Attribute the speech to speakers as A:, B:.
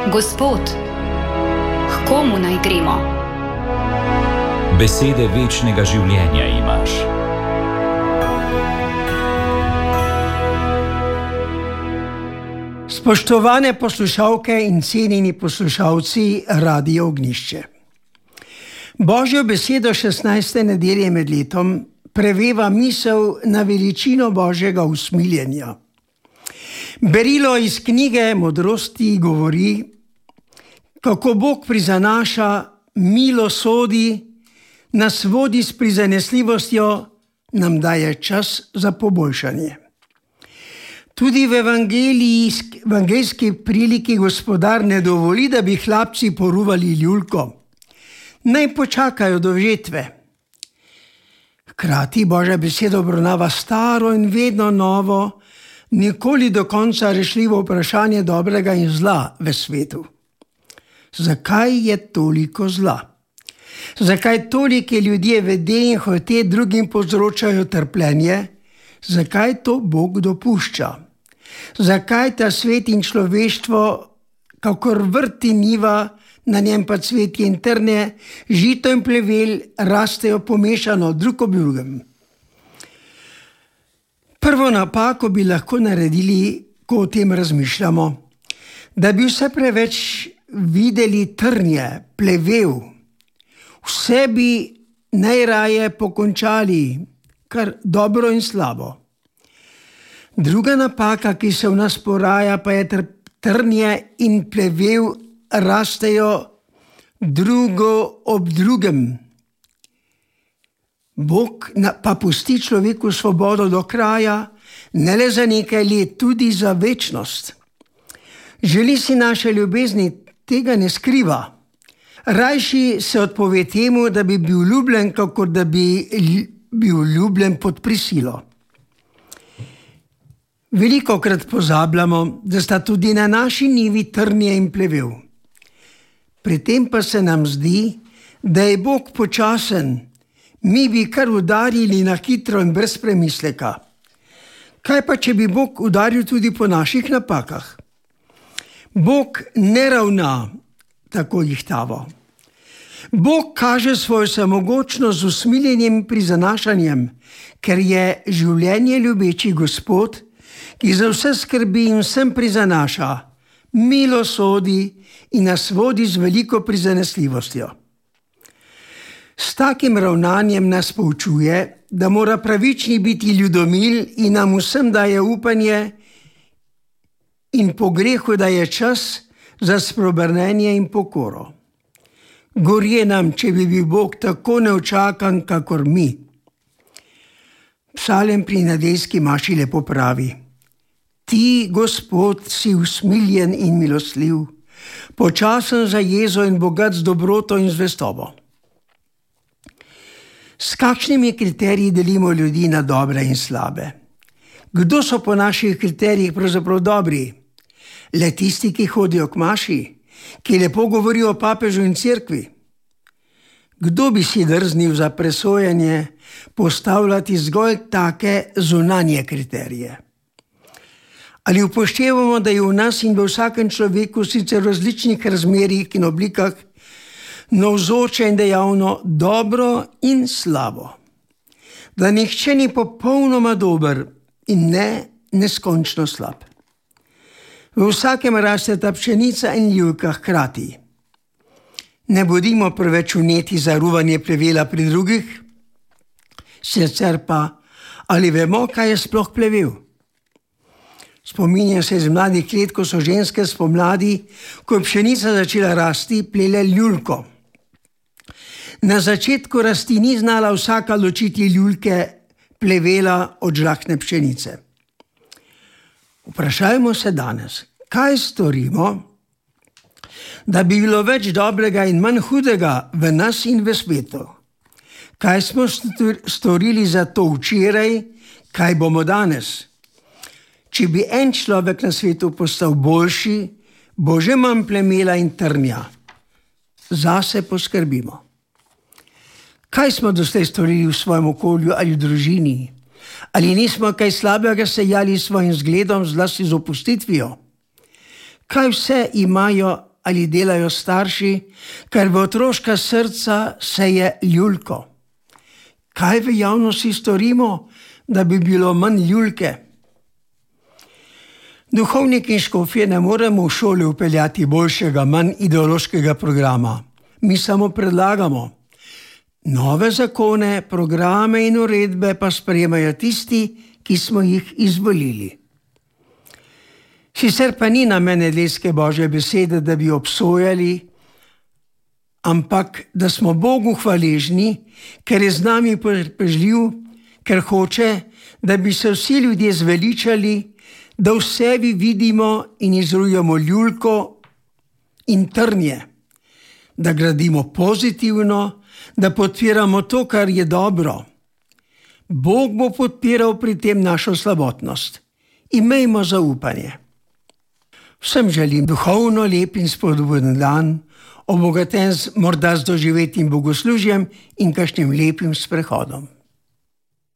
A: Gospod, k komu naj gremo?
B: Besede večnega življenja imaš.
C: Spoštovane poslušalke in cenjeni poslušalci Radia Ognjišče. Božjo besedo 16. nedelje med letom preveva misel na veličino Božjega usmiljenja. Berilo iz knjige Modrosti govori, kako Bog prizanaša, milo sodi, nas vodi s prizanesljivostjo, nam daje čas za poboljšanje. Tudi v evangeljski priliki Gospodar ne dovoli, da bi hlapci poruvali ljulko. Naj počakajo do žetve. Hkrati Božja beseda obravnava staro in vedno novo, nikoli do konca rešljivo vprašanje dobrega in zla v svetu. Zakaj je toliko zla? Zakaj tolike ljudje vede in hote drugim povzročajo trpljenje? Zakaj to Bog dopušča? Zakaj ta svet in človeštvo, kakor vrti njiva, na njem pa cvetje in trne, žito in plevel rastejo pomešano drug ob drugem? Prvo napako bi lahko naredili, ko o tem razmišljamo, da bi vse preveč videli trnje, plevel. Vse bi najraje pokončali, kar dobro in slabo. Druga napaka, ki se v nas poraja, pa je trnje in plevel rastejo drugo ob drugem. Bog pa pusti človeku svobodo do kraja, ne le za nekaj let, tudi za večnost. Želi si naše ljubezni, tega ne skriva. Rajši se odpove temu, da bi bil ljubljen, kakor da bi bil ljubljen pod prisilo. Velikokrat pozabljamo, da sta tudi na naši njivi trnje in plevel. Pri tem pa se nam zdi, da je Bog počasen, mi bi kar udarili na hitro in brez premisleka. Kaj pa, če bi Bog udaril tudi po naših napakah? Bog ne ravna tako ihtavo. Bog kaže svojo samogočnost z usmiljenjem pri zanašanjem, ker je življenje ljubeči Gospod, ki za vse skrbi in vsem prizanaša, milo sodi in nas vodi z veliko prizanesljivostjo. S takim ravnanjem nas poučuje, da mora pravični biti ljudomil in nam vsem daje upanje in po grehu daje čas za spreobrnenje in pokoro. Gorje nam, če bi bil Bog tako neočakan, kakor mi. Psalem pri nedeljski maši lepo pravi: Ti, Gospod, si usmiljen in milostljiv, počasen za jezo in bogat z dobroto in zvestobo. S kakšnimi kriteriji delimo ljudi na dobre in slabe? Kdo so po naših kriterijih pravzaprav dobri? Le tisti, ki hodijo k maši, ki lepo govorijo o papežu in cerkvi? Kdo bi si drznil za presojanje postavljati zgolj take zunanje kriterije? Ali upoštevamo, da je v nas in v vsakem človeku sicer v različnih razmerjih in oblikah navzoče in dejavno dobro in slabo? Da nihče ni popolnoma dober in ne neskončno slab. V vsakem rasteta pšenica in ljulka hkrati. Ne bodimo preveč vneti za ruvanje plevela pri drugih, sicer pa, ali vemo, kaj je sploh plevel? Spominjam se iz mladih let, ko so ženske spomladi, ko je pšenica začela rasti, plele ljulko. Na začetku rasti ni znala vsaka ločiti ljulke plevela od žlahtne pšenice. Vprašajmo se danes, kaj storimo, da bi bilo več dobrega in manj hudega v nas in v svetu? Kaj smo storili za to včeraj, kaj bomo danes? Če bi en človek na svetu postal boljši, bo že manj plemela in trnja. Zase poskrbimo. Kaj smo doslej storili v svojem okolju ali v družini? Ali nismo kaj slabega sejali s svojim zgledom, zlasti z opustitvijo? Kaj vse imajo ali delajo starši, ker v otroška srca seje ljulko. Kaj v javnosti storimo, da bi bilo manj ljulke? Duhovniki in škofje ne moremo v šoli vpeljati boljšega, manj ideološkega programa. Mi samo predlagamo. Nove zakone, programe in uredbe pa sprejemajo tisti, ki smo jih izvolili. Sicer pa ni namen nedeljske Božje besede, da bi obsojali, ampak da smo Bogu hvaležni, ker je z nami potrpežljiv, ker hoče, da bi se vsi ljudje zveličali, da v sebi vidimo in izrujemo ljulko in trnje, da gradimo pozitivno, da podpiramo to, kar je dobro. Bog bo podpiral pri tem našo slabotnost. Imejmo zaupanje. Vsem želim duhovno lep in spodbuden dan, obogaten morda z doživetim bogoslužjem in kakšnim lepim sprehodom.